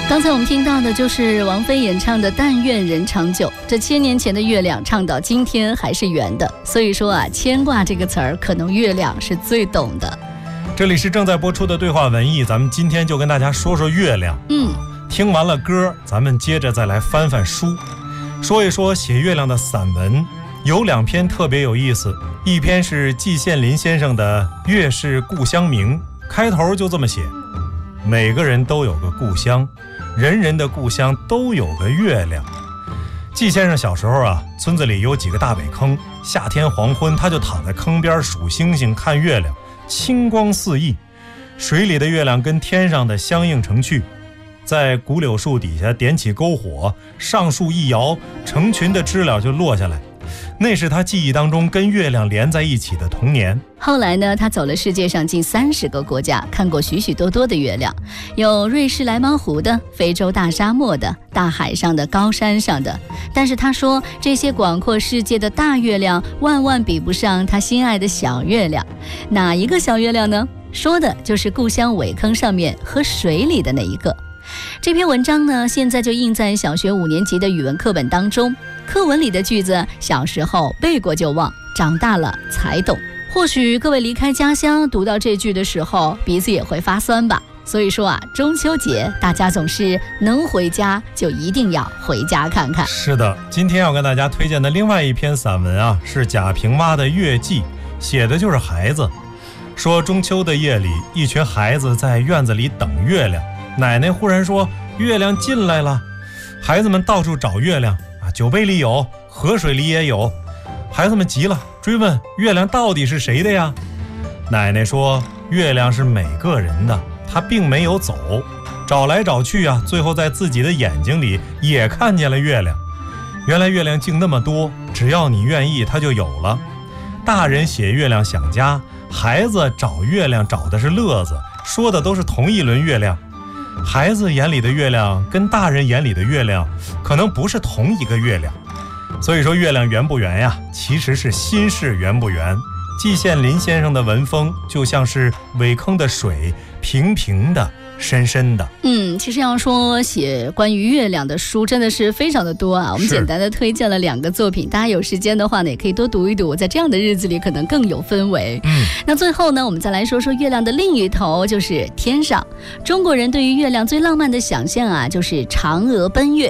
刚才我们听到的就是王菲演唱的《但愿人长久》，这千年前的月亮唱到今天还是圆的，所以说啊，牵挂这个词儿，可能月亮是最懂的。 这里是正在播出的对话文艺，咱们今天就跟大家说说月亮。听完了歌，咱们接着再来翻翻书，说一说写月亮的散文。有2篇特别有意思，一篇是季羡林先生的《月是故乡明》，开头就这么写：每个人都有个故乡，人人的故乡都有个月亮。季先生小时候啊，村子里有几个大北坑，夏天黄昏他就躺在坑边数星星看月亮，清光四溢，水里的月亮跟天上的相映成趣。在古柳树底下点起篝火，上树一摇，成群的知了就落下来，那是他记忆当中跟月亮连在一起的童年。 后来呢，他走了世界上近30个国家，看过许许多多的月亮，有瑞士莱芒湖的，非洲大沙漠的，大海上的，高山上的。但是他说，这些广阔世界的大月亮万万比不上他心爱的小月亮。哪一个小月亮呢？说的就是故乡苇坑上面和水里的那一个。这篇文章呢，现在就印在小学5年级的语文课本当中。课文里的句子，小时候背过就忘，长大了才懂。或许各位离开家乡读到这句的时候，鼻子也会发酸吧。所以说啊，中秋节大家总是能回家就一定要回家看看。 是的，今天要跟大家推荐的另外一篇散文啊，是贾平凹的《月季》，写的就是孩子。说中秋的夜里，一群孩子在院子里等月亮，奶奶忽然说月亮进来了，孩子们到处找月亮啊，酒杯里有，河水里也有。孩子们急了，追问月亮到底是谁的呀？奶奶说月亮是每个人的，他并没有走，找来找去啊，最后在自己的眼睛里也看见了月亮。原来月亮竟那么多，只要你愿意它就有了。大人写月亮想家，孩子找月亮找的是乐子，说的都是同一轮月亮。孩子眼里的月亮跟大人眼里的月亮可能不是同一个月亮，所以说月亮圆不圆呀，其实是心事圆不圆。季羡林先生的文风就像是苇坑的水，平平的，深深的。 其实要说写关于月亮的书真的是非常的多啊。我们简单的推荐了2个作品，大家有时间的话呢，也可以多读一读，在这样的日子里可能更有氛围。那最后呢，我们再来说说月亮的另一头，就是天上。中国人对于月亮最浪漫的想象啊，就是嫦娥奔月。